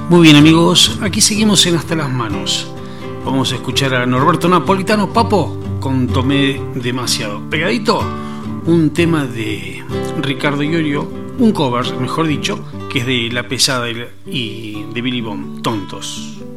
Muy bien, amigos, aquí seguimos en Hasta las Manos. Vamos a escuchar a Norberto Napolitano, Papo, con Tomé Demasiado. Pegadito, un tema de Ricardo Iorio, un cover, mejor dicho, que es de La Pesada y de Billy Bond, Tontos.